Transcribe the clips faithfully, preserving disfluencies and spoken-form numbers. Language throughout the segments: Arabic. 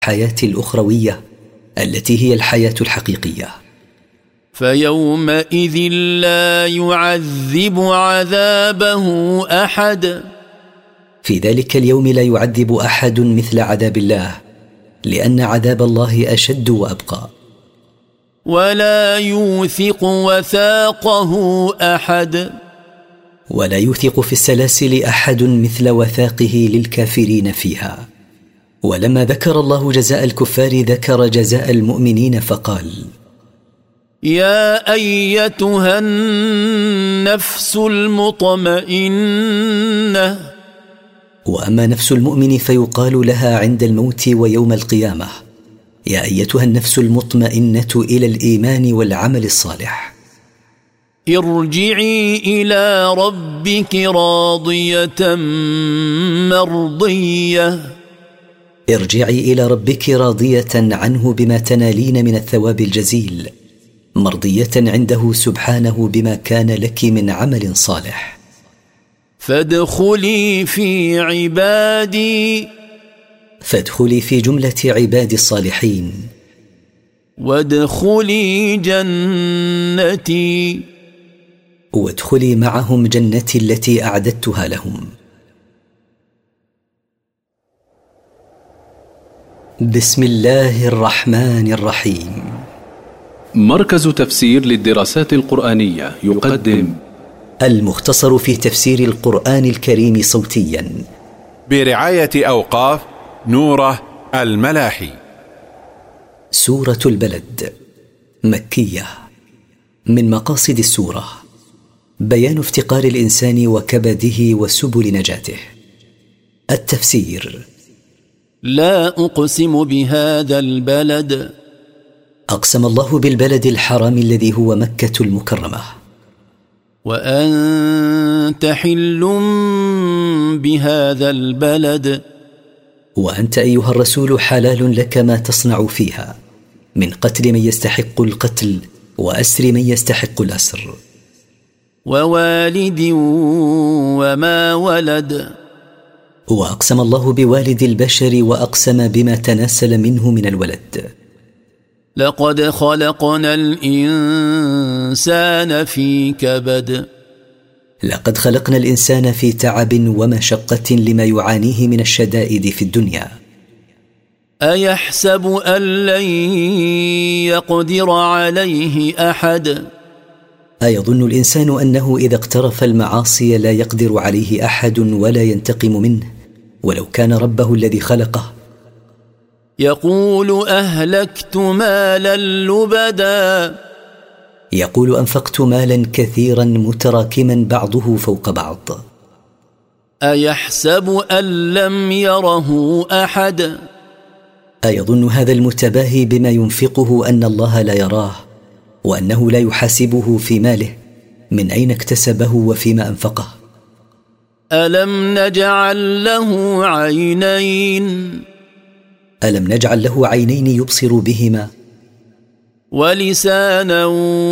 الحياة الأخروية التي هي الحياة الحقيقية. فيومئذ لا يعذب عذابه أحد. في ذلك اليوم لا يعذب أحد مثل عذاب الله، لأن عذاب الله أشد وأبقى. ولا يوثق وثاقه أحد. ولا يوثق في السلاسل أحد مثل وثاقه للكافرين فيها. ولما ذكر الله جزاء الكفار ذكر جزاء المؤمنين فقال: يا أيتها النفس المطمئنة. وأما نفس المؤمن فيقال لها عند الموت ويوم القيامة: يا أيتها النفس المطمئنة إلى الإيمان والعمل الصالح، ارجعي إلى ربك راضية مرضية. ارجعي إلى ربك راضية عنه بما تنالين من الثواب الجزيل، مرضية عنده سبحانه بما كان لك من عمل صالح. فادخلي في عبادي. فادخلي في جملة عباد الصالحين. وادخلي جنتي. وادخلي معهم جنتي التي أعددتها لهم. بسم الله الرحمن الرحيم. مركز تفسير للدراسات القرآنية يقدم المختصر في تفسير القرآن الكريم صوتيا برعاية أوقاف نوره الملاحي. سورة البلد مكية. من مقاصد السورة بيان افتقار الإنسان وكبده وسبل نجاته. التفسير: لا أقسم بهذا البلد. أقسم الله بالبلد الحرام الذي هو مكة المكرمة. وأنت حل بهذا البلد. وأنت أيها الرسول حلال لك ما تصنع فيها من قتل من يستحق القتل وأسر من يستحق الأسر. ووالد وما ولد. وأقسم الله بوالد البشر وأقسم بما تناسل منه من الولد. لقد خلقنا الإنسان في كبد. لقد خلقنا الإنسان في تعب ومشقة لما يعانيه من الشدائد في الدنيا. أيحسب أن لن يقدر عليه أحد. أيظن الإنسان أنه إذا اقترف المعاصي لا يقدر عليه أحد ولا ينتقم منه ولو كان ربه الذي خلقه؟ يقول أهلكت مالا لبدا. يقول أنفقت مالا كثيرا متراكما بعضه فوق بعض. أيحسب أن لم يره أحد. أيظن هذا المتباهي بما ينفقه أن الله لا يراه وأنه لا يحاسبه في ماله من أين اكتسبه وفيما أنفقه؟ ألم نجعل له عينين. ألم نجعل له عينين يبصر بهما؟ ولسانا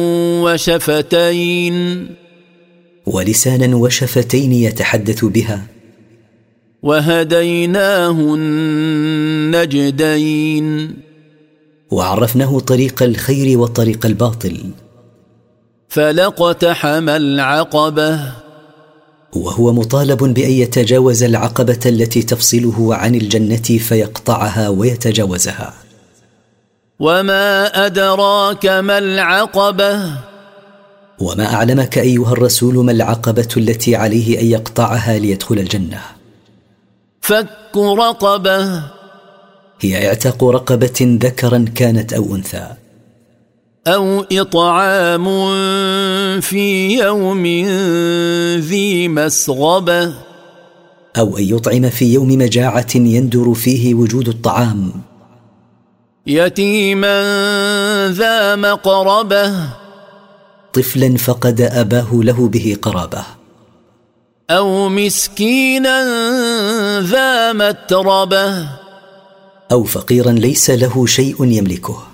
وشفتين. ولسانا وشفتين يتحدث بها. وهديناه النجدين. وعرفناه طريق الخير وطريق الباطل. فلاقتحم العقبة. وهو مطالب بأن يتجاوز العقبة التي تفصله عن الجنة فيقطعها ويتجاوزها. وما أدراك ما العقبة. وما أعلمك أيها الرسول ما العقبة التي عليه أن يقطعها ليدخل الجنة؟ فك رقبة. هي اعتاق رقبة ذكرا كانت أو أنثى. أو إطعام في يوم ذي مسغبة. أو أن يطعم في يوم مجاعة يندر فيه وجود الطعام. يتيما ذا مقربة. طفلا فقد أباه له به قرابة. أو مسكينا ذا متربة. أو فقيرا ليس له شيء يملكه.